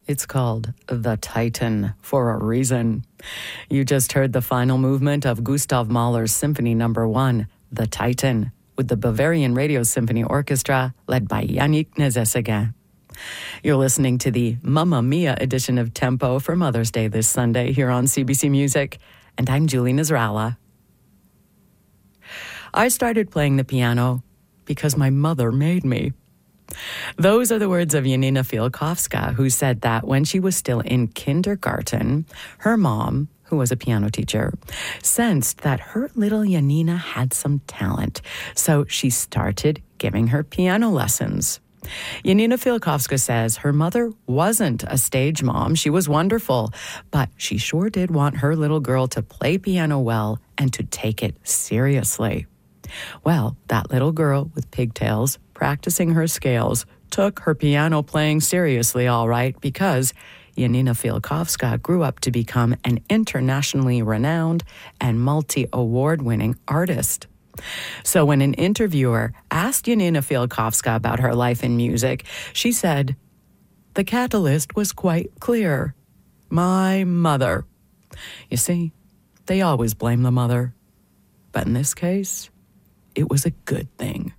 It's called The Titan for a reason. You just heard the final movement of Gustav Mahler's Symphony No. 1, The Titan, with the Bavarian Radio Symphony Orchestra led by Yannick Nézet-Séguin. You're listening to the Mamma Mia edition of Tempo for Mother's Day this Sunday here on CBC Music, and I'm Julie Nasrallah. I started playing the piano because my mother made me. Those are the words of Janina Fialkowska, who said that when she was still in kindergarten, her mom, who was a piano teacher, sensed that her little Janina had some talent, so she started giving her piano lessons. Janina Fialkowska says her mother wasn't a stage mom. She was wonderful, but she sure did want her little girl to play piano well and to take it seriously. Well, that little girl with pigtails practicing her scales took her piano playing seriously, all right, because Janina Fialkowska grew up to become an internationally renowned and multi-award-winning artist. So when an interviewer asked Janina Fialkowska about her life in music, she said, "The catalyst was quite clear. My mother." You see, they always blame the mother. But in this case, it was a good thing.